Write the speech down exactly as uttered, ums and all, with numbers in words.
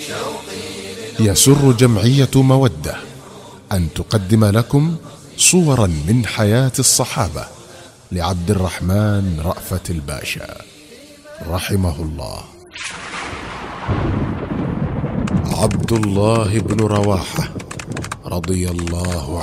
يسر جمعية مودة أن تقدم لكم صورا من حياة الصحابة لعبد الرحمن رأفت الباشا رحمه الله. عبد الله بن رواحة رضي الله عنه